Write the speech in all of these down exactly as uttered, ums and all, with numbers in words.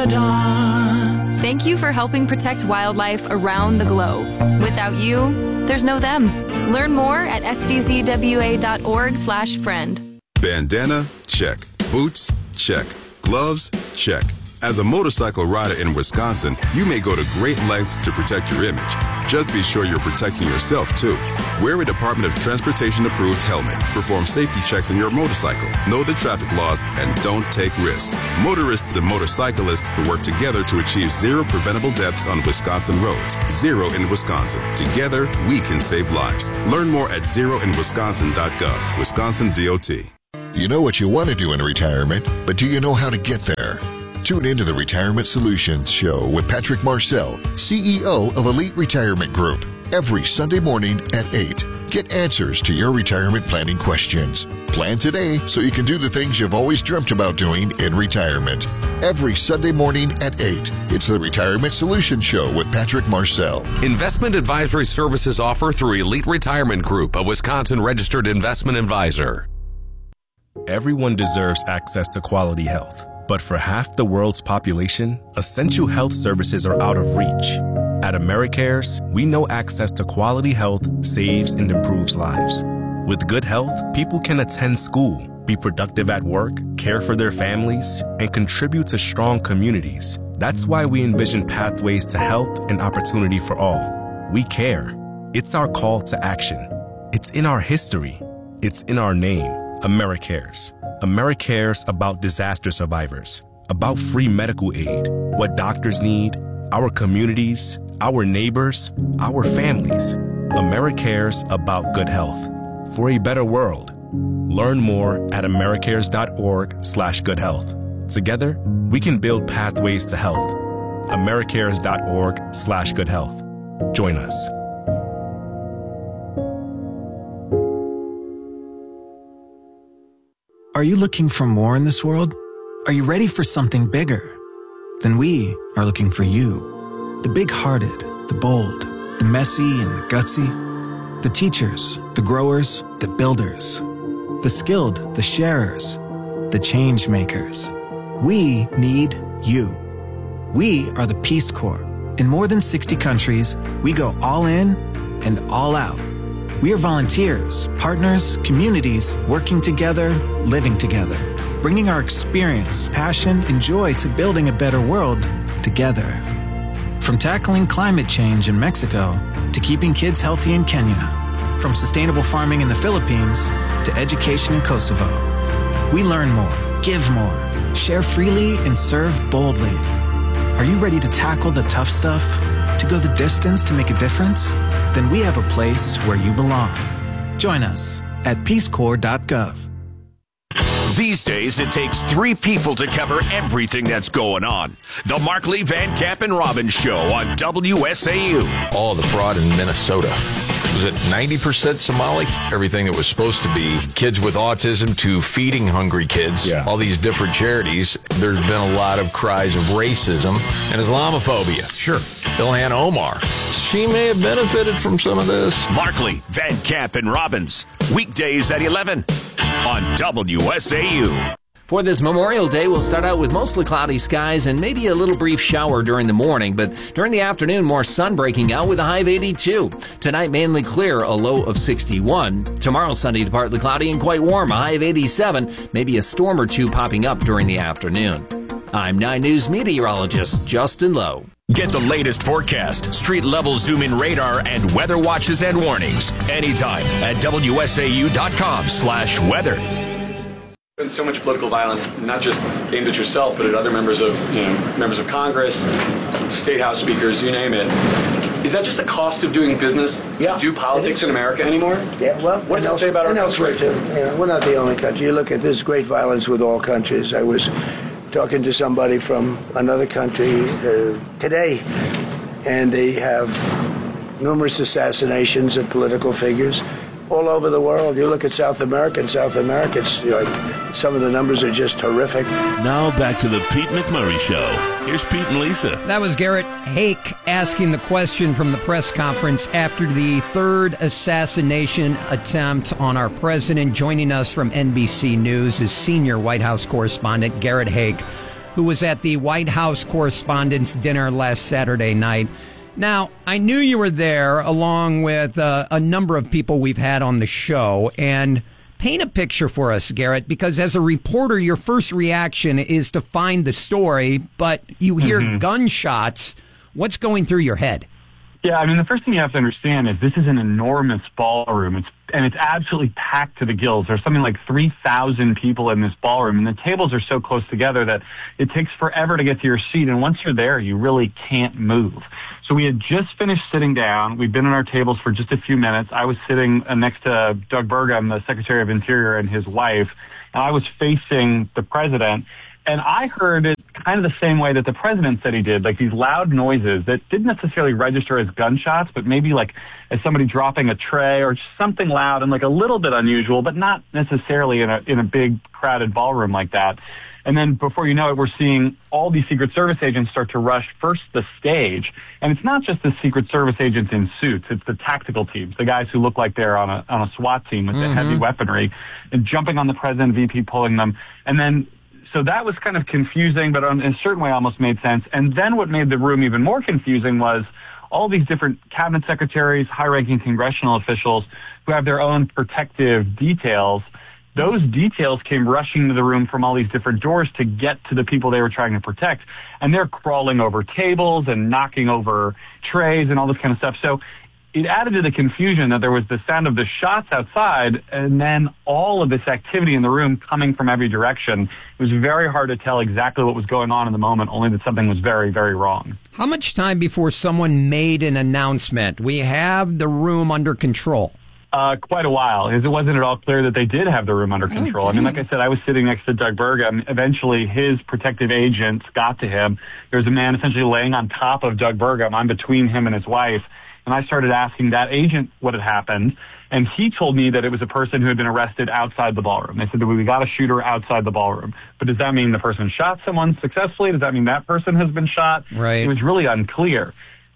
dawn. Thank you for helping protect wildlife around the globe. Without you, there's no them. Learn more at s d z w a dot org slash friend. Bandana? Check. Boots? Check. Gloves? Check. As a motorcycle rider in Wisconsin, you may go to great lengths to protect your image. Just be sure you're protecting yourself, too. Wear a Department of Transportation-approved helmet. Perform safety checks on your motorcycle. Know the traffic laws and don't take risks. Motorists and motorcyclists can work together to achieve zero preventable deaths on Wisconsin roads. Zero in Wisconsin. Together, we can save lives. Learn more at zero in wisconsin dot gov. Wisconsin D O T. You know what you want to do in retirement, but do you know how to get there? Tune into the Retirement Solutions Show with Patrick Marcel, C E O of Elite Retirement Group, every Sunday morning at eight. Get answers to your retirement planning questions. Plan today so you can do the things you've always dreamt about doing in retirement. Every Sunday morning at eight. It's the Retirement Solutions Show with Patrick Marcel. Investment advisory services offer through Elite Retirement Group, a Wisconsin registered investment advisor. Everyone deserves access to quality health. But for half the world's population, essential health services are out of reach. At AmeriCares, we know access to quality health saves and improves lives. With good health, people can attend school, be productive at work, care for their families, and contribute to strong communities. That's why we envision pathways to health and opportunity for all. We care. It's our call to action. It's in our history. It's in our name, AmeriCares. AmeriCares about disaster survivors, about free medical aid, what doctors need, our communities, our neighbors, our families. AmeriCares about good health. For a better world. Learn more at americares.org slash good health. Together, we can build pathways to health. americares.org slash good health. Join us. Are you looking for more in this world? Are you ready for something bigger? Then we are looking for you. The big-hearted, the bold, the messy and the gutsy. The teachers, the growers, the builders. The skilled, the sharers, the change makers. We need you. We are the Peace Corps. In more than sixty countries, we go all in and all out. We are volunteers, partners, communities, working together, living together, bringing our experience, passion, and joy to building a better world together. From tackling climate change in Mexico to keeping kids healthy in Kenya, from sustainable farming in the Philippines to education in Kosovo. We learn more, give more, share freely, and serve boldly. Are you ready to tackle the tough stuff? To go the distance to make a difference? Then we have a place where you belong. Join us at peace corps dot gov. These days, it takes three people to cover everything that's going on. The Markley, Van Camp, and Robbins Show on W S A U. All the fraud in Minnesota. Was it ninety percent Somali? Everything that was supposed to be kids with autism to feeding hungry kids. Yeah. All these different charities. There's been a lot of cries of racism and Islamophobia. Sure. Ilhan Omar. She may have benefited from some of this. Markley, Van Camp, and Robbins. Weekdays at eleven on W S A U. For this Memorial Day, we'll start out with mostly cloudy skies and maybe a little brief shower during the morning, but during the afternoon, more sun breaking out with a high of eighty-two. Tonight, mainly clear, a low of sixty-one. Tomorrow, sunny to partly cloudy and quite warm, a high of eighty-seven. Maybe a storm or two popping up during the afternoon. I'm nine News meteorologist Justin Lowe. Get the latest forecast, street-level zoom-in radar, and weather watches and warnings anytime at W S A U dot com slash weather. Been so much political violence, not just aimed at yourself, but at other members of, you know, members of Congress, state house speakers, you name it. Is that just the cost of doing business yeah, to do politics in America anymore? Yeah, well, what does that say about our country? Too. You know, we're not the only country. You look at this great violence with all countries. I was talking to somebody from another country uh, today, and they have numerous assassinations of political figures all over the world. You look at South America, and South America, it's like some of the numbers are just horrific. Now back to the Pete McMurray Show. Here's Pete and Lisa. That was Garrett Hake asking the question from the press conference after the third assassination attempt on our president. Joining us from N B C News is senior White House correspondent Garrett Hake, who was at the White House Correspondents' Dinner last Saturday night. Now, I knew you were there along with uh, a number of people we've had on the show, and paint a picture for us, Garrett, because as a reporter, your first reaction is to find the story, but you hear mm-hmm. gunshots. What's going through your head? Yeah, I mean, the first thing you have to understand is this is an enormous ballroom, it's, and it's absolutely packed to the gills. There's something like three thousand people in this ballroom, and the tables are so close together that it takes forever to get to your seat, and once you're there, you really can't move. So we had just finished sitting down. We'd been in our tables for just a few minutes. I was sitting next to Doug Burgum, the Secretary of Interior, and his wife, and I was facing the president. And I heard it kind of the same way that the president said he did, like these loud noises that didn't necessarily register as gunshots, but maybe like as somebody dropping a tray or just something loud and like a little bit unusual, but not necessarily in a in a big crowded ballroom like that. And then before you know it, we're seeing all these Secret Service agents start to rush first the stage. And it's not just the Secret Service agents in suits. It's the tactical teams, the guys who look like they're on a on a SWAT team with mm-hmm. the heavy weaponry and jumping on the president, V P pulling them. And then so that was kind of confusing, but in a certain way almost made sense. And then what made the room even more confusing was all these different cabinet secretaries, high-ranking congressional officials who have their own protective details. Those details came rushing to the room from all these different doors to get to the people they were trying to protect. And they're crawling over tables and knocking over trays and all this kind of stuff. So it added to the confusion that there was the sound of the shots outside and then all of this activity in the room coming from every direction. It was very hard to tell exactly what was going on in the moment, only that something was very, very wrong. How much time before someone made an announcement? We have the room under control. Uh, quite a while, because it wasn't at all clear that they did have the room under control. Oh, I mean, like I said, I was sitting next to Doug Burgum. Eventually, his protective agents got to him. There was a man essentially laying on top of Doug Burgum. I'm between him and his wife. And I started asking that agent what had happened. And he told me that it was a person who had been arrested outside the ballroom. They said that we got a shooter outside the ballroom. But does that mean the person shot someone successfully? Does that mean that person has been shot? Right. It was really unclear.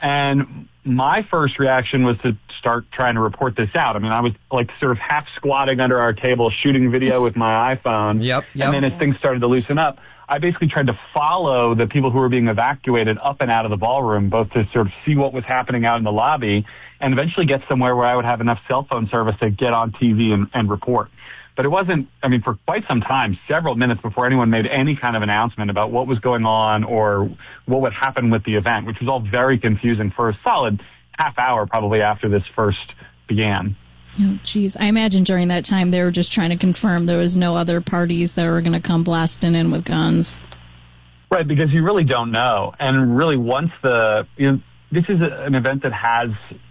And my first reaction was to start trying to report this out. I mean, I was like sort of half squatting under our table, shooting video with my iPhone. Yep, yep. And then as things started to loosen up, I basically tried to follow the people who were being evacuated up and out of the ballroom, both to sort of see what was happening out in the lobby and eventually get somewhere where I would have enough cell phone service to get on T V and, and report. But it wasn't, I mean, for quite some time, several minutes before anyone made any kind of announcement about what was going on or what would happen with the event, which was all very confusing for a solid half hour probably after this first began. Oh, geez. I imagine during that time they were just trying to confirm there was no other parties that were going to come blasting in with guns. Right, because you really don't know. And really once the, you know, this is a, an event that has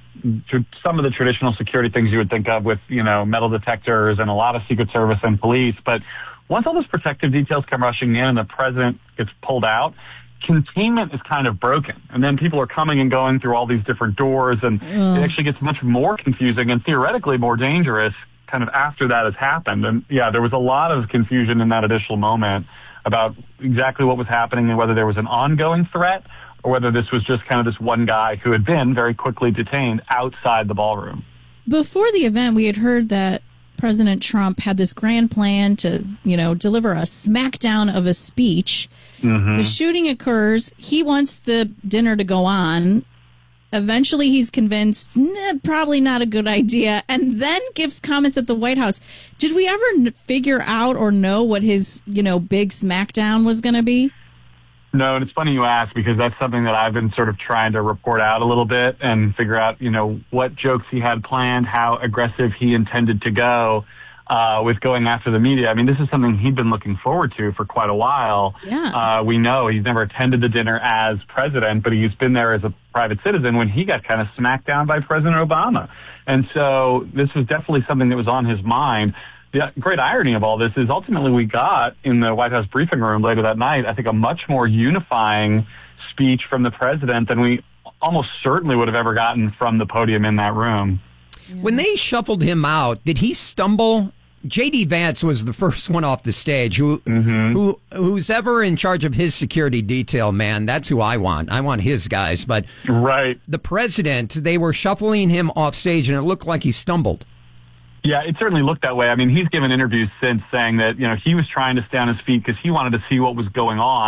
some of the traditional security things you would think of with, you know, metal detectors and a lot of Secret Service and police. But once all those protective details come rushing in and the president gets pulled out, containment is kind of broken. And then people are coming and going through all these different doors, and Ugh. it actually gets much more confusing and theoretically more dangerous kind of after that has happened. And yeah, there was a lot of confusion in that initial moment about exactly what was happening and whether there was an ongoing threat or whether this was just kind of this one guy who had been very quickly detained outside the ballroom. Before the event, we had heard that President Trump had this grand plan to, you know, deliver a smackdown of a speech. Mm-hmm. The shooting occurs. He wants the dinner to go on. Eventually, he's convinced, nah, probably not a good idea, and then gives comments at the White House. Did we ever figure out or know what his, you know, big smackdown was going to be? No, and it's funny you ask, because that's something that I've been sort of trying to report out a little bit and figure out, you know, what jokes he had planned, how aggressive he intended to go uh, with going after the media. I mean, this is something he'd been looking forward to for quite a while. Yeah. Uh, we know he's never attended the dinner as president, but he's been there as a private citizen when he got kind of smacked down by President Obama. And so this was definitely something that was on his mind. The great irony of all this is ultimately we got in the White House briefing room later that night, I think, a much more unifying speech from the president than we almost certainly would have ever gotten from the podium in that room. When they shuffled him out, did he stumble? J D. Vance was the first one off the stage. Who, mm-hmm. who, who's ever in charge of his security detail, man, that's who I want. I want his guys. But right. the president, they were shuffling him off stage, and it looked like he stumbled. Yeah, it certainly looked that way. I mean, he's given interviews since saying that, you know, he was trying to stay on his feet because he wanted to see what was going on.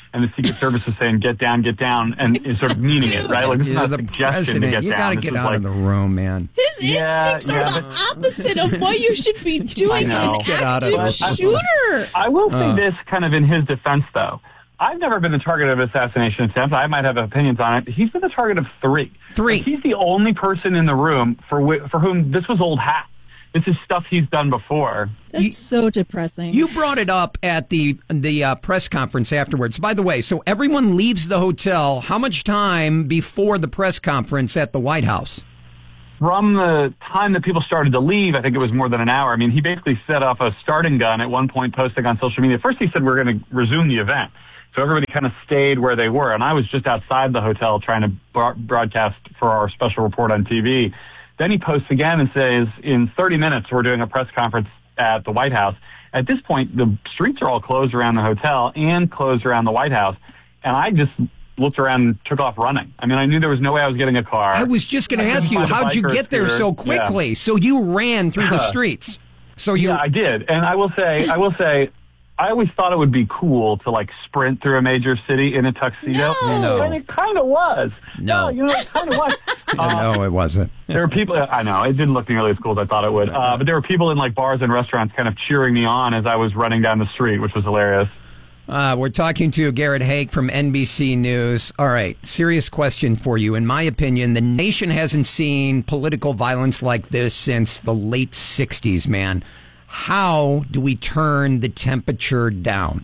and the Secret Service is saying, get down, get down, and is sort of meaning it, right? Like, this is You're not the a suggestion president. to get You down. got to This get is out like, of the room, man. His Yeah, instincts yeah, are the opposite of what you should be doing in an Get out of active the- shooter. I will say Uh. this kind of in his defense, though. I've never been the target of assassination attempts. I might have opinions on it. He's been the target of three. Three. Like, he's the only person in the room for whi- for whom this was old hat. This is stuff he's done before. That's so depressing. You brought it up at the the uh, press conference afterwards. By the way, so everyone leaves the hotel. How much time before the press conference at the White House? From the time that people started to leave, I think it was more than an hour. I mean, he basically set off a starting gun at one point, posting on social media. First, he said we're going to resume the event. So everybody kind of stayed where they were. And I was just outside the hotel trying to bro- broadcast for our special report on T V. Then he posts again and says, in thirty minutes, we're doing a press conference at the White House. At this point, the streets are all closed around the hotel and closed around the White House. And I just looked around and took off running. I mean, I knew there was no way I was getting a car. I was just going to ask you, how'd you get there so quickly? Yeah. So you ran through the streets. So you, Yeah, I did. And I will say, I will say, I always thought it would be cool to like sprint through a major city in a tuxedo. No. And it kind of was. No. you know, it kind of was. Uh, no, it wasn't. There were people, I know, it didn't look nearly as cool as I thought it would. Uh, but there were people in like bars and restaurants kind of cheering me on as I was running down the street, which was hilarious. Uh, we're talking to Garrett Haake from N B C News. All right, serious question for you. In my opinion, the nation hasn't seen political violence like this since the late sixties, man. How do we turn the temperature down?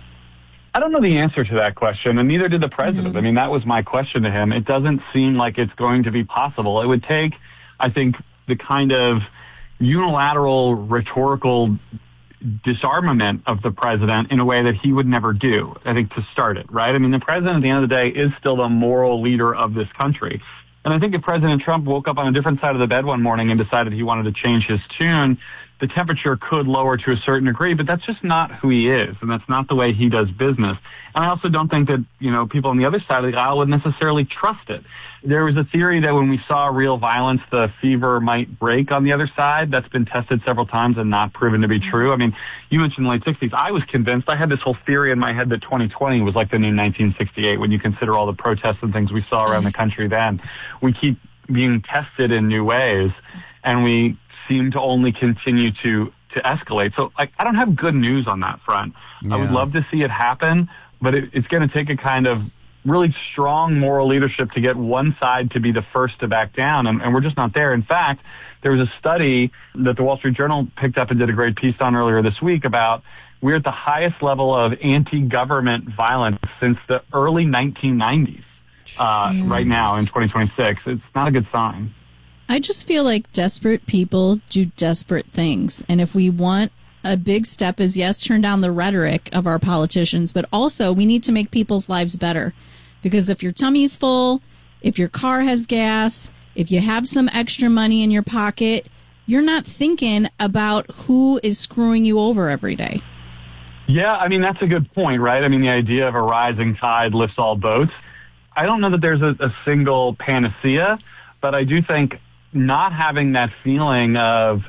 I don't know the answer to that question, and neither did the president. Mm-hmm. I mean, that was my question to him. It doesn't seem like it's going to be possible. It would take, I think, the kind of unilateral rhetorical disarmament of the president in a way that he would never do, I think, to start it, right? I mean, the president at the end of the day is still the moral leader of this country. And I think if President Trump woke up on a different side of the bed one morning and decided he wanted to change his tune, the temperature could lower to a certain degree, but that's just not who he is, and that's not the way he does business. And I also don't think that, you know, people on the other side of the aisle would necessarily trust it. There was a theory that when we saw real violence, the fever might break on the other side. That's been tested several times and not proven to be true. I mean, you mentioned the late sixties. I was convinced. I had this whole theory in my head that twenty twenty was like the new nineteen sixty-eight when you consider all the protests and things we saw around the country then. We keep being tested in new ways, and we seem to only continue to to escalate. So, like, I don't have good news on that front. Yeah. I would love to see it happen, but it, it's going to take a kind of really strong moral leadership to get one side to be the first to back down, and, and we're just not there. In fact, there was a study that the Wall Street Journal picked up and did a great piece on earlier this week about we're at the highest level of anti-government violence since the early nineteen nineties uh, right now in twenty twenty-six. It's not a good sign. I just feel like desperate people do desperate things. And if we want a big step is, yes, turn down the rhetoric of our politicians, but also we need to make people's lives better. Because if your tummy's full, if your car has gas, if you have some extra money in your pocket, you're not thinking about who is screwing you over every day. Yeah, I mean, that's a good point, right? I mean, the idea of a rising tide lifts all boats. I don't know that there's a, a single panacea, but I do think not having that feeling of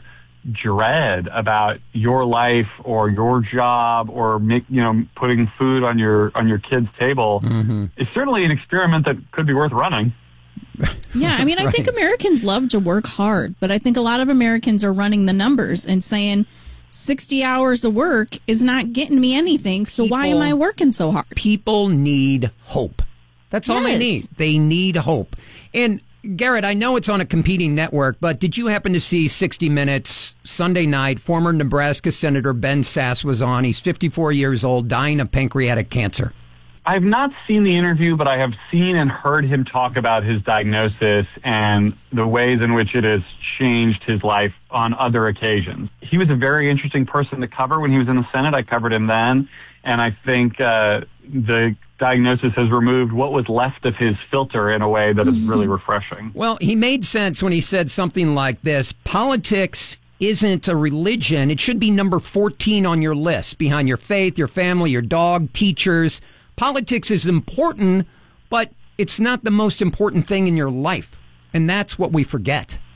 dread about your life or your job or make, you know, putting food on your on your kid's table mm-hmm. is certainly an experiment that could be worth running. Yeah, I mean, I Right. think Americans love to work hard, but I think a lot of Americans are running the numbers and saying sixty hours of work is not getting me anything, so why am I working so hard? People need hope. That's all they Yes. need. They need hope. And Garrett, I know it's on a competing network, but did you happen to see sixty minutes Sunday night? Former Nebraska Senator Ben Sasse was on. He's fifty-four years old, dying of pancreatic cancer. I have not seen the interview, but I have seen and heard him talk about his diagnosis and the ways in which it has changed his life on other occasions. He was a very interesting person to cover when he was in the Senate. I covered him then, and I think uh, the diagnosis has removed what was left of his filter in a way that is really refreshing. Well, he made sense when he said something like this: politics isn't a religion. It should be number fourteen on your list, behind your faith, your family, your dog, teachers. Politics is important, but it's not the most important thing in your life. And that's what we forget.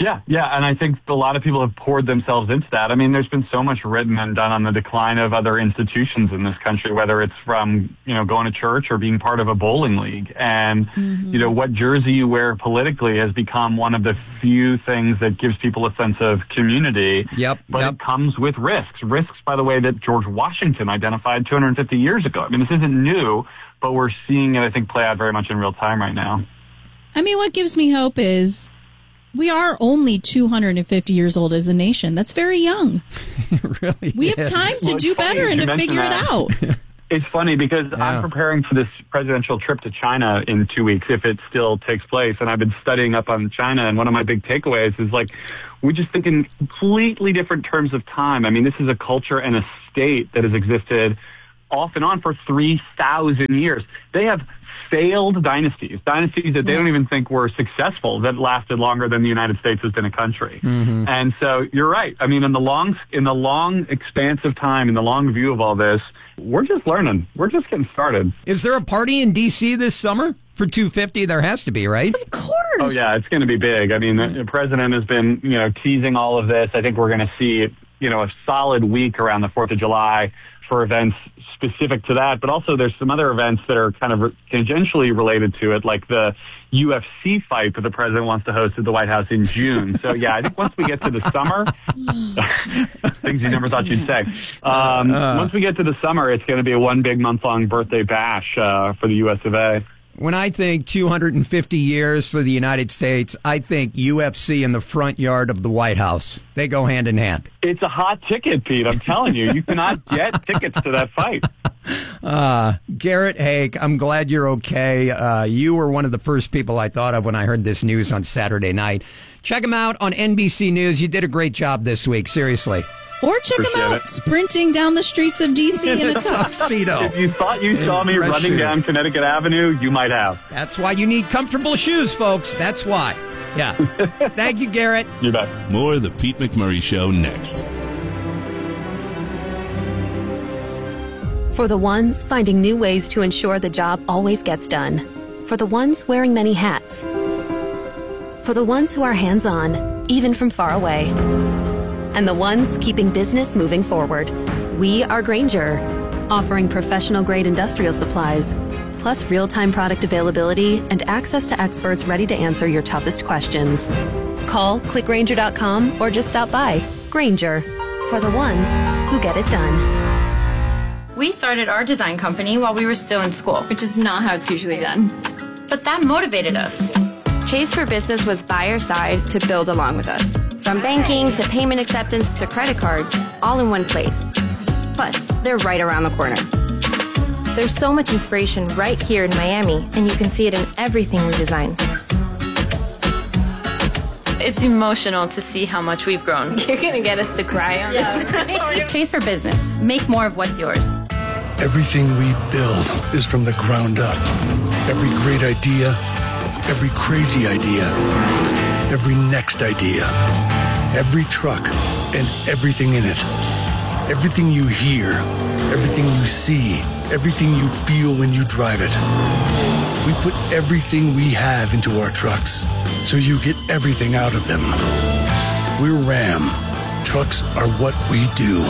Yeah, yeah, and I think a lot of people have poured themselves into that. I mean, there's been so much written and done on the decline of other institutions in this country, whether it's from, you know, going to church or being part of a bowling league. And, mm-hmm. you know, what jersey you wear politically has become one of the few things that gives people a sense of community. Yep. But yep. it comes with risks. Risks, by the way, that George Washington identified two hundred fifty years ago. I mean, this isn't new, but we're seeing it, I think, play out very much in real time right now. I mean, what gives me hope is we are only two hundred fifty years old as a nation. That's very young. It really we is. have time to well, do better and to figure that. it out. It's funny because yeah. I'm preparing for this presidential trip to China in two weeks if it still takes place. And I've been studying up on China. And one of my big takeaways is like, we just think in completely different terms of time. I mean, this is a culture and a state that has existed off and on for three thousand years. They have failed dynasties, dynasties that they yes. don't even think were successful, that lasted longer than the United States has been a country. Mm-hmm. And so you're right. I mean, in the long, in the long expanse of time, in the long view of all this, we're just learning. We're just getting started. Is there a party in D C this summer for two fifty? There has to be, right? Of course. Oh yeah, it's going to be big. I mean, the, the president has been, you know, teasing all of this. I think we're going to see, you know, a solid week around the fourth of July for events specific to that, but also there's some other events that are kind of tangentially related to it, like the U F C fight that the president wants to host at the White House in June. So yeah, I think once we get to the summer, things you never thought you'd say. Um, uh, once we get to the summer, it's going to be a one big month-long birthday bash uh, for the U S of A. When I think two hundred fifty years for the United States, I think U F C in the front yard of the White House. They go hand in hand. It's a hot ticket, Pete. I'm telling you. You cannot get tickets to that fight. Uh, Garrett Haake, I'm glad you're okay. Uh, you were one of the first people I thought of when I heard this news on Saturday night. Check him out on N B C News. You did a great job this week, seriously. Or check Appreciate him out it. sprinting down the streets of D C in a tuxedo. If you thought you saw me running shoes. down Connecticut Avenue, you might have. That's why you need comfortable shoes, folks. That's why. Yeah. Thank you, Garrett. You bet. More of the Pete McMurray Show next. For the ones finding new ways to ensure the job always gets done. For the ones wearing many hats. For the ones who are hands-on, even from far away. And the ones keeping business moving forward. We are Grainger, offering professional-grade industrial supplies, plus real-time product availability and access to experts ready to answer your toughest questions. Call, click Grainger dot com, or just stop by. Grainger, for the ones who get it done. We started our design company while we were still in school, which is not how it's usually done. But that motivated us. Chase for Business was by our side to build along with us. From banking to payment acceptance to credit cards, all in one place. Plus, they're right around the corner. There's so much inspiration right here in Miami, and you can see it in everything we design. It's emotional to see how much we've grown. You're going to get us to cry on yeah. this. Chase for Business. Make more of what's yours. Everything we build is from the ground up. Every great idea, every crazy idea, every next idea, every truck, and everything in it. Everything you hear, everything you see, everything you feel when you drive it. We put everything we have into our trucks, so you get everything out of them. We're Ram. Trucks are what we do.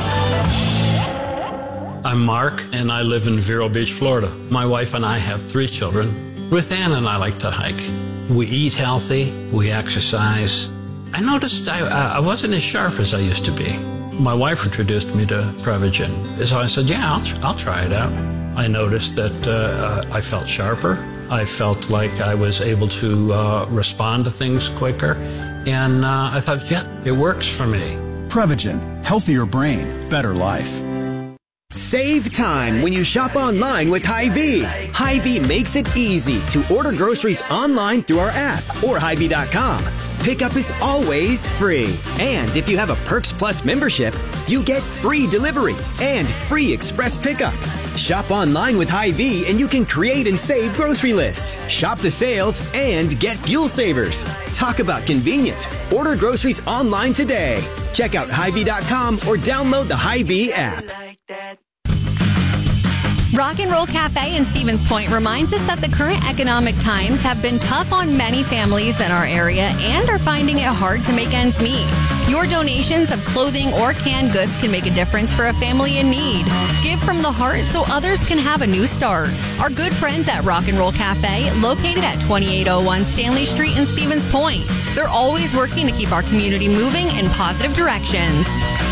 I'm Mark, and I live in Vero Beach, Florida. My wife and I have three children. Ruth Ann and I like to hike. We eat healthy, we exercise. I noticed I, I wasn't as sharp as I used to be. My wife introduced me to Prevagen, so I said, yeah, I'll, I'll try it out. I noticed that uh, I felt sharper. I felt like I was able to uh, respond to things quicker. And uh, I thought, yeah, it works for me. Prevagen, healthier brain, better life. Save time when you shop online with Hy-Vee. Hy-Vee makes it easy to order groceries online through our app or Hy Vee dot com. Pickup is always free. And if you have a Perks Plus membership, you get free delivery and free express pickup. Shop online with Hy-Vee and you can create and save grocery lists, shop the sales, and get fuel savers. Talk about convenience. Order groceries online today. Check out Hy Vee dot com or download the Hy-Vee app. Rock and Roll Cafe in Stevens Point reminds us that the current economic times have been tough on many families in our area and are finding it hard to make ends meet. Your donations of clothing or canned goods can make a difference for a family in need. Give from the heart so others can have a new start. Our good friends at Rock and Roll Cafe, located at twenty-eight oh one Stanley Street in Stevens Point. They're always working to keep our community moving in positive directions.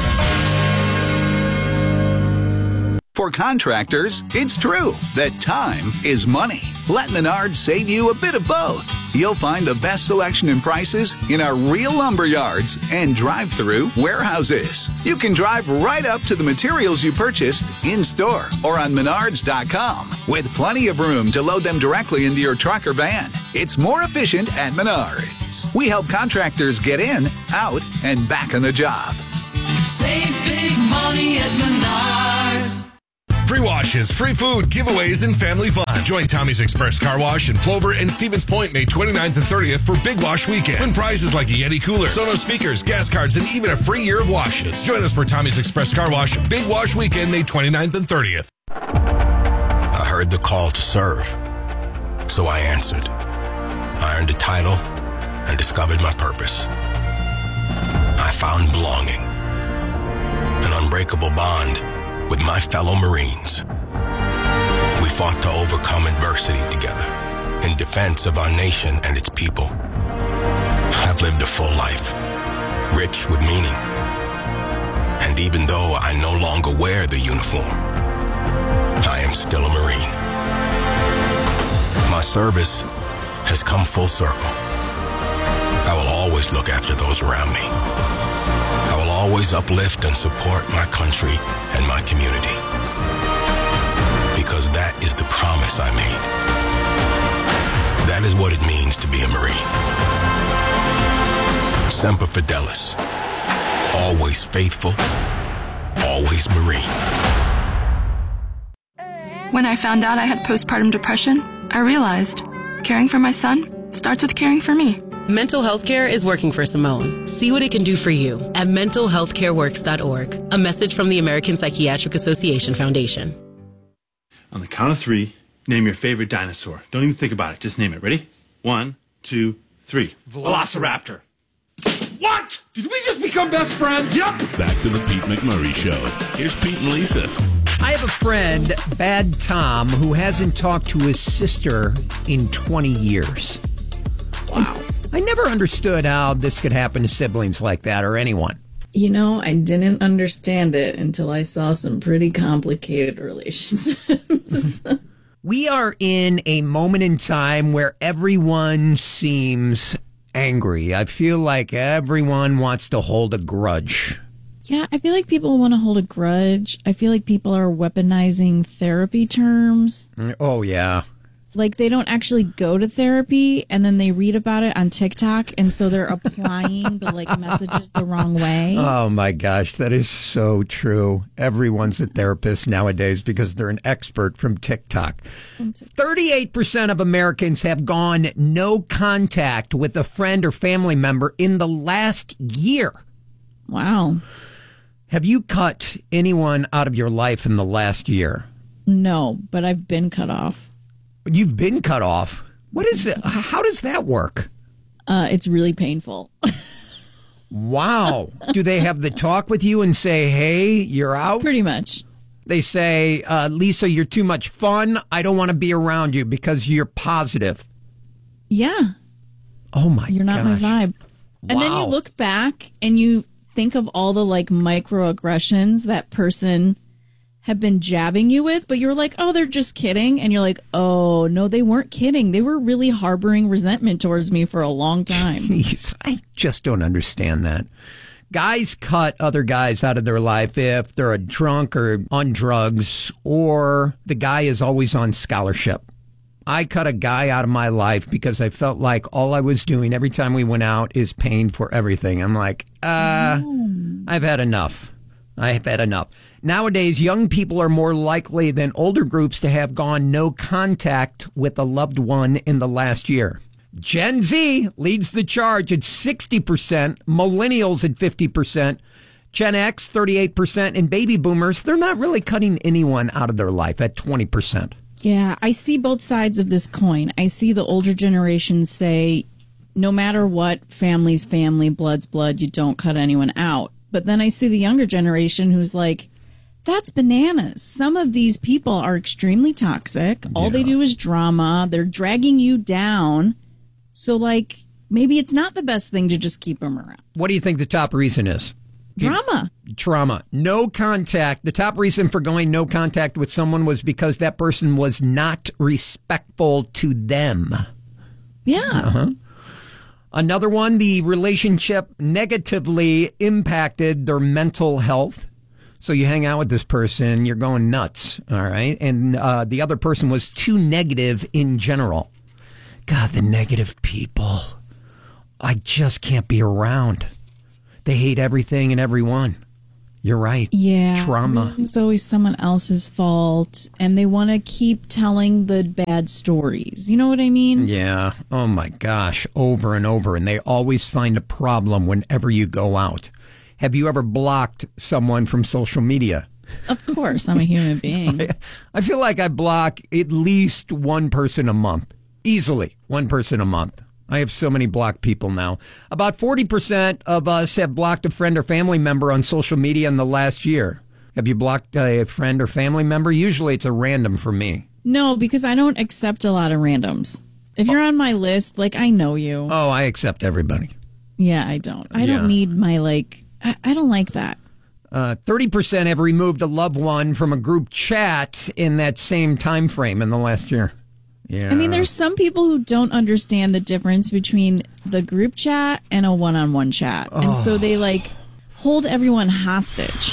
For contractors, it's true that time is money. Let Menards save you a bit of both. You'll find the best selection and prices in our real lumber yards and drive-through warehouses. You can drive right up to the materials you purchased in-store or on menards dot com with plenty of room to load them directly into your truck or van. It's more efficient at Menards. We help contractors get in, out, and back on the job. Save big money at Menards. Free washes, free food, giveaways, and family fun. Join Tommy's Express Car Wash in Plover and Stevens Point May twenty-ninth and thirtieth for Big Wash Weekend. Win prizes like a Yeti cooler, Sonos speakers, gas cards, and even a free year of washes. Join us for Tommy's Express Car Wash Big Wash Weekend May twenty-ninth and thirtieth. I heard the call to serve, so I answered. I earned a title and discovered my purpose. I found belonging, an unbreakable bond with my fellow Marines. We fought to overcome adversity together in defense of our nation and its people. I've lived a full life, rich with meaning. And even though I no longer wear the uniform, I am still a Marine. My service has come full circle. I will always look after those around me. I will always uplift and support my country and my community. Because that is the promise I made. That is what it means to be a Marine. Semper Fidelis. Always faithful. Always Marine. When I found out I had postpartum depression, I realized caring for my son starts with caring for me. Mental health care is working for Simone. See what it can do for you at mental health care works dot org. A message from the American Psychiatric Association Foundation. On the count of three, name your favorite dinosaur. Don't even think about it. Just name it. Ready? One, two, three. Velociraptor. What? Did we just become best friends? Yep. Back to the Pete McMurray Show. Here's Pete and Lisa. I have a friend, Bad Tom, who hasn't talked to his sister in twenty years. Wow. I never understood how this could happen to siblings like that or anyone. You know, I didn't understand it until I saw some pretty complicated relationships. We are in a moment in time where everyone seems angry. I feel like everyone wants to hold a grudge. Yeah, I feel like people want to hold a grudge. I feel like people are weaponizing therapy terms. Oh, yeah. Like, they don't actually go to therapy, and then they read about it on TikTok, and so they're applying the, like, messages the wrong way. Oh, my gosh, that is so true. Everyone's a therapist nowadays because they're an expert from TikTok. thirty-eight percent of Americans have gone no contact with a friend or family member in the last year. Wow. Have you cut anyone out of your life in the last year? No, but I've been cut off. You've been cut off? What is it? How does that work? Uh, it's really painful. Wow. Do they have the talk with you and say, hey, you're out? Pretty much. They say, uh, Lisa, you're too much fun. I don't want to be around you because you're positive. Yeah. Oh, my God. You're not gosh. my vibe. And Wow. then you look back and you think of all the, like, microaggressions that person have been jabbing you with, but you're like, oh, they're just kidding. And you're like, oh, no, they weren't kidding. They were really harboring resentment towards me for a long time. Jeez, I just don't understand that. Guys cut other guys out of their life if they're a drunk or on drugs, or the guy is always on scholarship. I cut a guy out of my life because I felt like all I was doing every time we went out is paying for everything. I'm like, uh, oh. I've had enough. I've had enough. Nowadays, young people are more likely than older groups to have gone no contact with a loved one in the last year. Gen Z leads the charge at sixty percent, millennials at fifty percent, Gen X, thirty-eight percent, and baby boomers, they're not really cutting anyone out of their life at twenty percent. Yeah, I see both sides of this coin. I see the older generation say, no matter what, family's family, blood's blood, you don't cut anyone out. But then I see the younger generation who's like, that's bananas. Some of these people are extremely toxic. All yeah. they do is drama. They're dragging you down. So, like, maybe it's not the best thing to just keep them around. What do you think the top reason is? Drama. Trauma. No contact. The top reason for going no contact with someone was because that person was not respectful to them. Yeah. Uh-huh. Another one, the relationship negatively impacted their mental health. So you hang out with this person, you're going nuts, all right? And uh, the other person was too negative in general. God, the negative people. I just can't be around. They hate everything and everyone. You're right. Yeah. Trauma. It's always someone else's fault, and they want to keep telling the bad stories. You know what I mean? Yeah. Oh, my gosh. Over and over. And they always find a problem whenever you go out. Have you ever blocked someone from social media? Of course. I'm a human being. I, I feel like I block at least one person a month. Easily. One person a month. I have so many blocked people now. About forty percent of us have blocked a friend or family member on social media in the last year. Have you blocked a friend or family member? Usually it's a random for me. No, because I don't accept a lot of randoms. If you're on my list, like, I know you. Oh, I accept everybody. Yeah, I don't. I Yeah. don't need my, like, I, I don't like that. Uh, thirty percent have removed a loved one from a group chat in that same time frame in the last year. Yeah. I mean, there's some people who don't understand the difference between the group chat and a one-on-one chat. Oh. And so they, like, hold everyone hostage.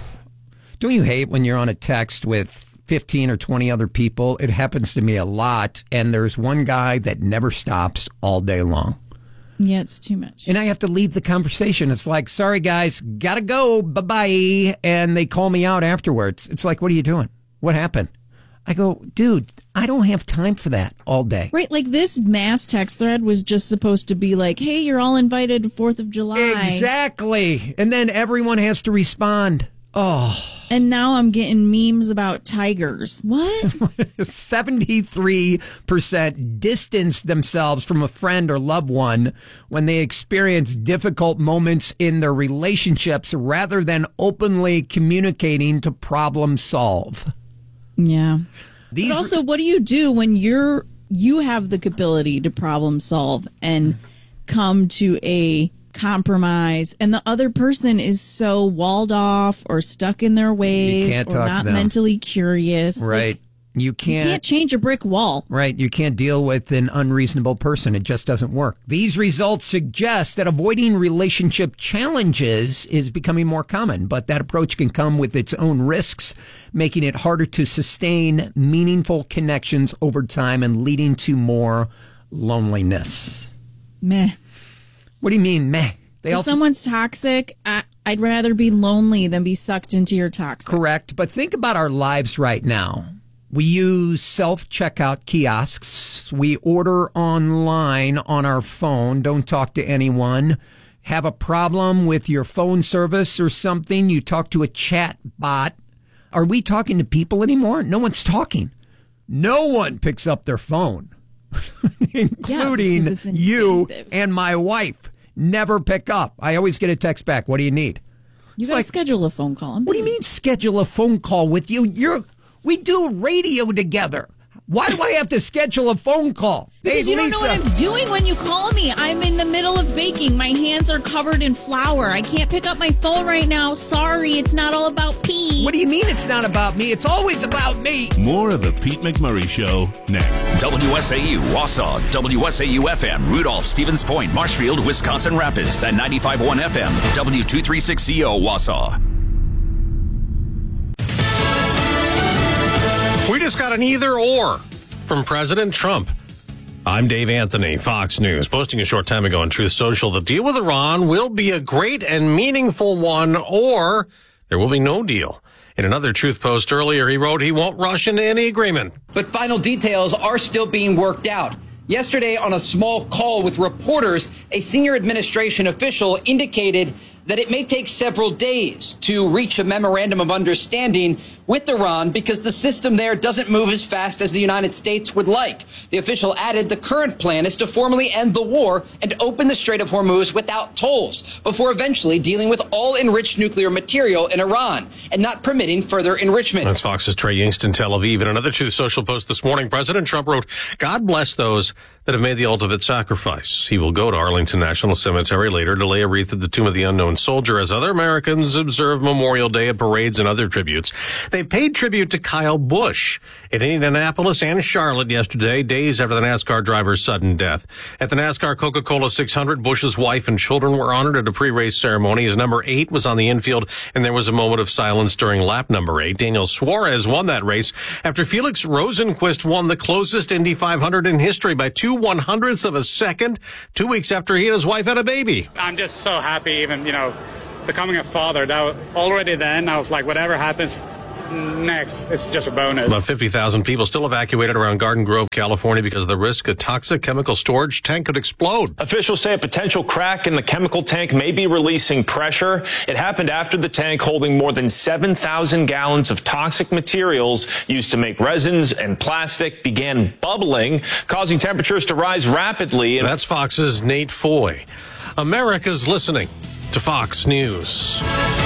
Don't you hate when you're on a text with fifteen or twenty other people? It happens to me a lot. And there's one guy that never stops all day long. Yeah, it's too much. And I have to leave the conversation. It's like, sorry, guys, gotta go. Bye-bye. And they call me out afterwards. It's like, what are you doing? What happened? I go, dude, I don't have time for that all day. Right, like this mass text thread was just supposed to be like, hey, you're all invited to fourth of July. Exactly. And then everyone has to respond. Oh. And now I'm getting memes about tigers. What? seventy-three percent distance themselves from a friend or loved one when they experience difficult moments in their relationships rather than openly communicating to problem solve. Yeah. These but also, what do you do when you're you have the ability to problem solve and come to a compromise, and the other person is so walled off or stuck in their ways can't or talk to not them. mentally curious? Right. Like, You can't, you can't change a brick wall. Right. You can't deal with an unreasonable person. It just doesn't work. These results suggest that avoiding relationship challenges is becoming more common, but that approach can come with its own risks, making it harder to sustain meaningful connections over time and leading to more loneliness. Meh. What do you mean, meh? They if also- someone's toxic, I, I'd rather be lonely than be sucked into your toxic. Correct. But think about our lives right now. We use self-checkout kiosks. We order online on our phone. Don't talk to anyone. Have a problem with your phone service or something, you talk to a chat bot. Are we talking to people anymore? No one's talking. No one picks up their phone, including yeah, you and my wife. Never pick up. I always get a text back. What do you need? You It's got to like, schedule a phone call. I'm what do you busy. mean schedule a phone call with you? You're we do radio together. Why do I have to schedule a phone call? Because Hey, you don't know Lisa. what I'm doing when you call me. I'm in the middle of baking. My hands are covered in flour. I can't pick up my phone right now. Sorry, it's not all about pee. What do you mean it's not about me? It's always about me. More of the Pete McMurray Show next. W S A U, Wausau, W S A U F M, Rudolph, Stevens Point, Marshfield, Wisconsin Rapids, and ninety-five point one F M, W two thirty-six C O, Wausau. We just got an either or from President Trump. I'm Dave Anthony, Fox News, posting a short time ago on Truth Social. The deal with Iran will be a great and meaningful one, or there will be no deal. In another Truth post earlier, he wrote he won't rush into any agreement. But final details are still being worked out. Yesterday, on a small call with reporters, a senior administration official indicated that it may take several days to reach a memorandum of understanding with Iran because the system there doesn't move as fast as the United States would like. The official added the current plan is to formally end the war and open the Strait of Hormuz without tolls before eventually dealing with all enriched nuclear material in Iran and not permitting further enrichment. That's Fox's Trey Yingst in Tel Aviv. In another Truth Social post this morning, President Trump wrote, "God bless those that have made the ultimate sacrifice." He will go to Arlington National Cemetery later to lay a wreath at the tomb of the unknown soldier as other Americans observe Memorial Day at parades and other tributes. They paid tribute to Kyle Busch in Indianapolis and Charlotte yesterday, days after the NASCAR driver's sudden death. At the NASCAR Coca-Cola six hundred, Busch's wife and children were honored at a pre-race ceremony. His number eight was on the infield, and there was a moment of silence during lap number eight. Daniel Suarez won that race after Felix Rosenqvist won the closest Indy five hundred in history by two one hundredths of a second, two weeks after he and his wife had a baby. I'm just so happy, even, you know, becoming a father. That was, already then, I was like, whatever happens next, it's just a bonus. About fifty thousand people still evacuated around Garden Grove, California, because of the risk a toxic chemical storage tank could explode. Officials say a potential crack in the chemical tank may be releasing pressure. It happened after the tank holding more than seven thousand gallons of toxic materials used to make resins and plastic began bubbling, causing temperatures to rise rapidly. That's Fox's Nate Foy. America's listening to Fox News.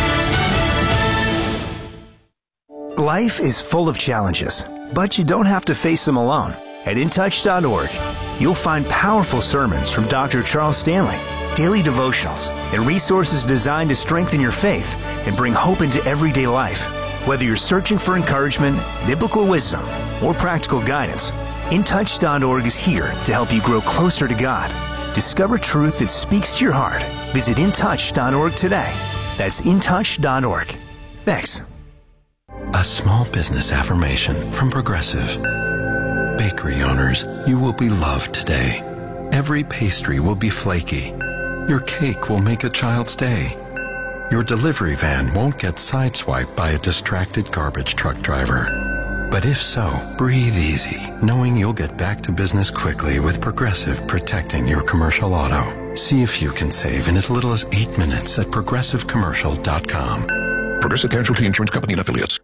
Life is full of challenges, but you don't have to face them alone. At in touch dot org, you'll find powerful sermons from Doctor Charles Stanley, daily devotionals, and resources designed to strengthen your faith and bring hope into everyday life. Whether you're searching for encouragement, biblical wisdom, or practical guidance, in touch dot org is here to help you grow closer to God. Discover truth that speaks to your heart. Visit in touch dot org today. That's in touch dot org. Thanks. A small business affirmation from Progressive. Bakery owners, you will be loved today. Every pastry will be flaky. Your cake will make a child's day. Your delivery van won't get sideswiped by a distracted garbage truck driver. But if so, breathe easy, knowing you'll get back to business quickly with Progressive protecting your commercial auto. See if you can save in as little as eight minutes at progressive commercial dot com. Progressive Casualty Insurance Company and Affiliates.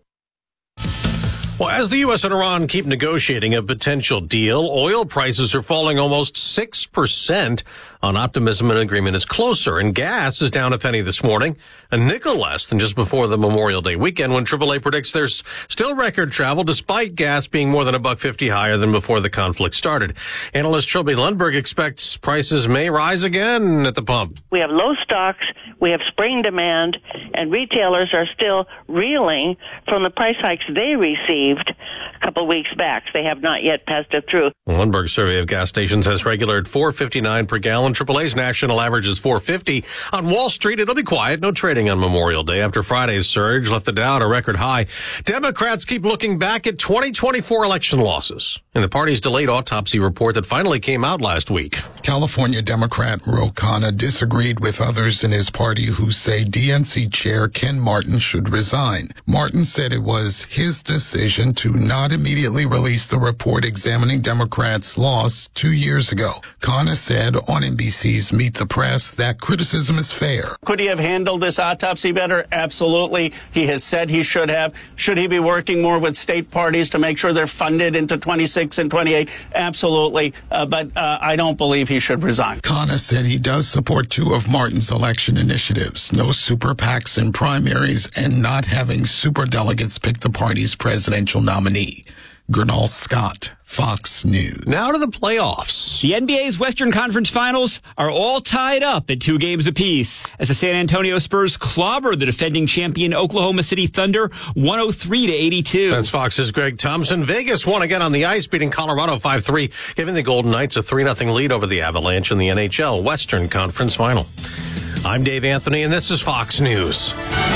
Well, as the U S and Iran keep negotiating a potential deal, oil prices are falling almost six percent on optimism an agreement is closer. And gas is down a penny this morning, a nickel less than just before the Memorial Day weekend when triple A predicts there's still record travel despite gas being more than a buck fifty higher than before the conflict started. Analyst Trilby Lundberg expects prices may rise again at the pump. We have low stocks, we have spring demand, and retailers are still reeling from the price hikes they received a couple weeks back. They have not yet passed it through. Lundberg's survey of gas stations has regular at four fifty-nine per gallon. triple A's national average is four fifty. On Wall Street, it'll be quiet. No trading on Memorial Day after Friday's surge left the Dow at a record high. Democrats keep looking back at twenty twenty-four election losses and the party's delayed autopsy report that finally came out last week. California Democrat Ro Khanna disagreed with others in his party who say D N C Chair Ken Martin should resign. Martin said it was his decision to not immediately release the report examining Democrats' loss two years ago. Khanna said on N B C's Meet the Press that criticism is fair. Could he have handled this autopsy better? Absolutely. He has said he should have. Should he be working more with state parties to make sure they're funded into twenty-six and twenty-eight? Absolutely. Uh, but uh, I don't believe he should resign. Khanna said he does support two of Martin's election initiatives, no super PACs and primaries, and not having super delegates pick the party's presidential nominee. Gernal Scott, Fox News. Now to the playoffs. The N B A's Western Conference Finals are all tied up at two games apiece as the San Antonio Spurs clobber the defending champion Oklahoma City Thunder one oh three to eighty-two. That's Fox's Greg Thompson. Vegas won again on the ice, beating Colorado five three, giving the Golden Knights a three nothing lead over the Avalanche in the N H L Western Conference Final. I'm Dave Anthony, and this is Fox News.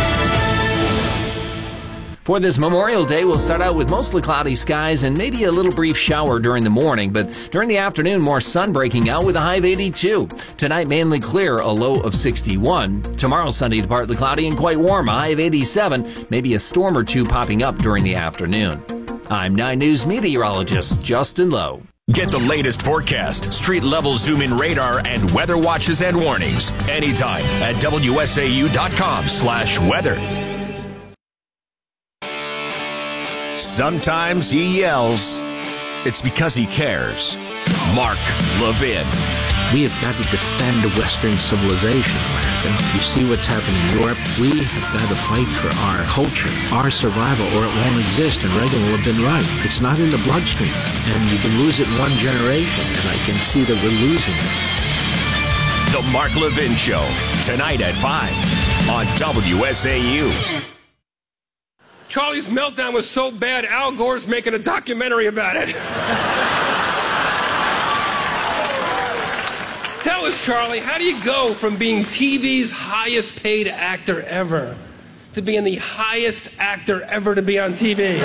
For this Memorial Day, we'll start out with mostly cloudy skies and maybe a little brief shower during the morning, but during the afternoon, more sun breaking out with a high of eighty-two. Tonight, mainly clear, a low of sixty-one. Tomorrow, sunny to partly cloudy and quite warm, a high of eighty-seven, maybe a storm or two popping up during the afternoon. I'm nine News meteorologist Justin Lowe. Get the latest forecast, street-level zoom-in radar, and weather watches and warnings anytime at W S A U dot com slash weather. Sometimes he yells. It's because he cares. Mark Levin. We have got to defend Western civilization, America. You see what's happening in Europe? We have got to fight for our culture, our survival, or it won't exist, and Reagan will have been right. It's not in the bloodstream, and you can lose it in one generation, and I can see that we're losing it. The Mark Levin Show, tonight at five on W S A U. Charlie's meltdown was so bad, Al Gore's making a documentary about it. Tell us, Charlie, how do you go from being T V's highest paid actor ever to being the highest actor ever to be on T V?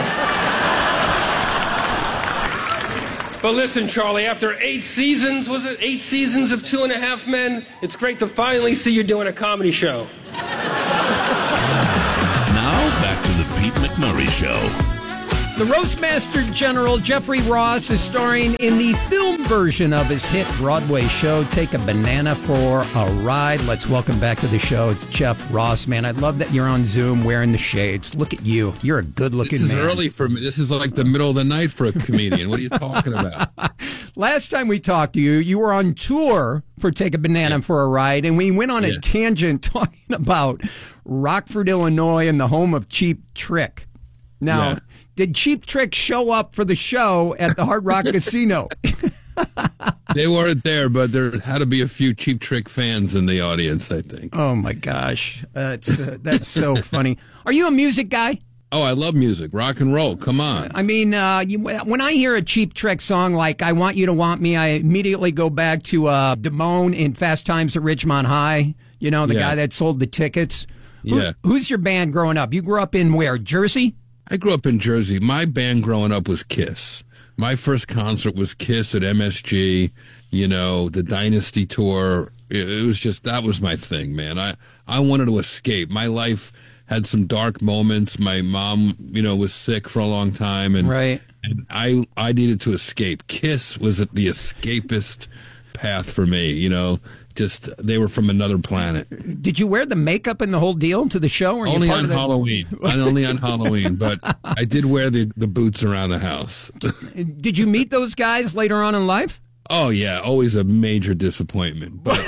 But listen, Charlie, after eight seasons, was it eight seasons of Two and a Half Men? It's great to finally see you doing a comedy show. Now, back to the Pete McMurray Show. The Roastmaster General Jeffrey Ross is starring in the film version of his hit Broadway show, Take a Banana for a Ride. Let's welcome back to the show. It's Jeff Ross, man. I love that you're on Zoom wearing the shades. Look at you. You're a good-looking man. This is early for me. This is like the middle of the night for a comedian. What are you talking about? Last time we talked to you, you were on tour for Take a Banana yeah. for a Ride, and we went on yeah. a tangent talking about Rockford, Illinois, and the home of Cheap Trick. Now... Yeah. Did Cheap Trick show up for the show at the Hard Rock Casino? They weren't there, but there had to be a few Cheap Trick fans in the audience, I think. Oh, my gosh. Uh, it's, uh, that's so funny. Are you a music guy? Oh, I love music. Rock and roll. Come on. I mean, uh, you, when I hear a Cheap Trick song like I Want You to Want Me, I immediately go back to uh, Damone in Fast Times at Ridgemont High, you know, the yeah. guy that sold the tickets. Who, yeah. Who's your band growing up? You grew up in where, Jersey? I grew up in Jersey. My band growing up was Kiss. My first concert was Kiss at M S G, you know, the Dynasty Tour. It was just, that was my thing, man. I, I wanted to escape. My life had some dark moments. My mom, you know, was sick for a long time. And, right. and I, I needed to escape. Kiss was the escapist path for me, you know. Just, they were from another planet. Did you wear the makeup and the whole deal to the show? Or only you part on of the... Halloween. Only on Halloween, but I did wear the, the boots around the house. Did you meet those guys later on in life? Oh, yeah. Always a major disappointment. But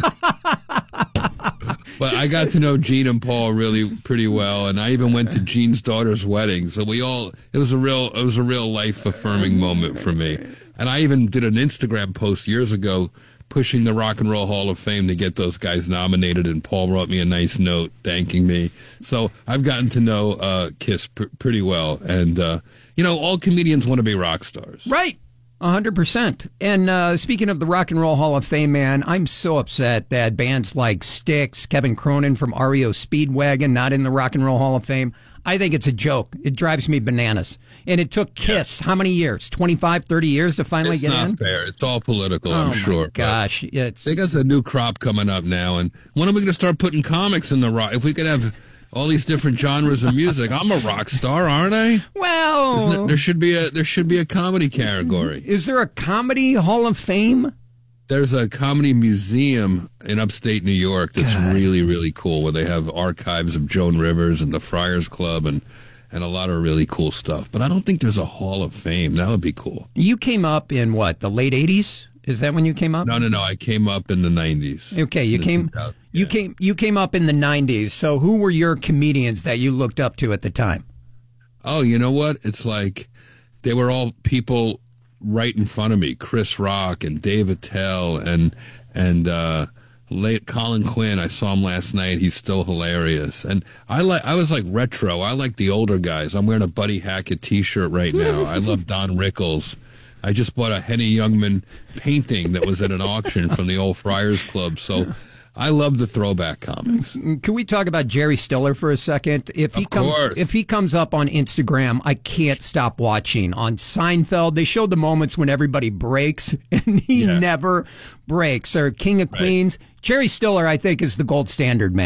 but I got to know Gene and Paul really pretty well, and I even went to Gene's daughter's wedding. So we all, it was a real, it was a real life-affirming moment for me. And I even did an Instagram post years ago pushing the Rock and Roll Hall of Fame to get those guys nominated, and Paul wrote me a nice note thanking me. So I've gotten to know uh, Kiss pr- pretty well. And, uh, you know, all comedians want to be rock stars. Right. one hundred percent. And uh, speaking of the Rock and Roll Hall of Fame, man, I'm so upset that bands like Styx, Kevin Cronin from R E O Speedwagon, not in the Rock and Roll Hall of Fame. I think it's a joke. It drives me bananas. And it took Kiss, yeah. how many years? twenty-five, thirty years to finally it's get in? It's not fair. It's all political, oh I'm sure. Oh, my gosh. It's... They got a new crop coming up now. And when are we going to start putting comics in the rock? If we could have all these different genres of music, I'm a rock star, aren't I? Well... Isn't it, there should be a there should be a comedy category. Is there a comedy Hall of Fame? There's a comedy museum in upstate New York that's God. really, really cool, where they have archives of Joan Rivers and the Friars Club and... and a lot of really cool stuff. But I don't think there's a Hall of Fame. That would be cool. You came up in what, the late eighties? Is that when you came up? No, no, no. I came up in the nineties. Okay, you came yeah. you came you came up in the nineties. So who were your comedians that you looked up to at the time? Oh, you know what? It's like they were all people right in front of me. Chris Rock and Dave Attell and and uh late Colin Quinn. I saw him last night. He's still hilarious. And I like I was like retro. I like the older guys. I'm wearing a Buddy Hackett t-shirt right now. I love Don Rickles. I just bought a Henny Youngman painting that was at an auction from the old Friars Club. So I love the throwback comics. Can we talk about Jerry Stiller for a second? If he of comes course. if he comes up on Instagram, I can't stop watching. On Seinfeld, they showed the moments when everybody breaks, and he Yeah. never breaks. Or King of Right. Queens. Jerry Stiller, I think, is the gold standard, man.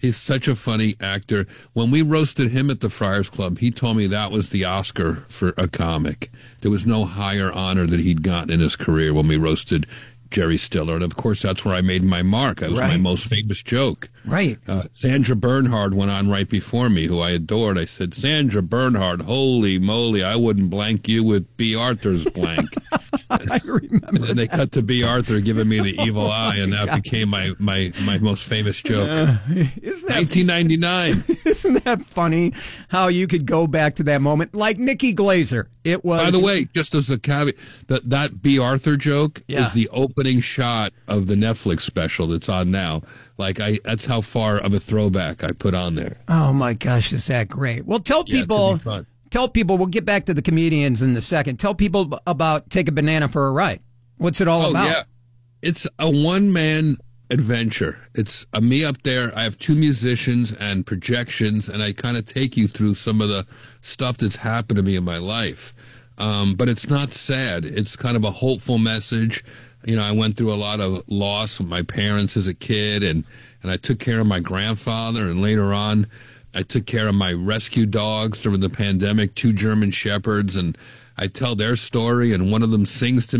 He's such a funny actor. When we roasted him at the Friars Club, he told me that was the Oscar for a comic. There was no higher honor that he'd gotten in his career when we roasted Jerry Stiller. And, of course, that's where I made my mark. That was Right. my most famous joke. Right. Uh, Sandra Bernhard went on right before me, who I adored. I said, Sandra Bernhard, holy moly, I wouldn't blank you with B. Arthur's blank. I remember. And they cut to B. Arthur giving me the evil eye, and that became my, my, my most famous joke. Uh, isn't that, nineteen ninety-nine. Isn't that funny how you could go back to that moment? Like Nikki Glazer. It was. By the way, just as a caveat, that, that B. Arthur joke Yeah. is the opening shot of the Netflix special that's on now. Like, I that's how far of a throwback I put on there. Oh, my gosh, is that great? Well, tell Yeah, it's gonna people. be fun. Tell people, we'll get back to the comedians in a second. Tell people about Take a Banana for a Ride. What's it all Oh, about? yeah. It's a one-man adventure. It's a me up there. I have two musicians and projections, and I kind of take you through some of the stuff that's happened to me in my life. Um, but it's not sad. It's kind of a hopeful message. You know, I went through a lot of loss with my parents as a kid, and, and I took care of my grandfather, and later on, I took care of my rescue dogs during the pandemic, two German Shepherds, and I tell their story, and one of them sings to me.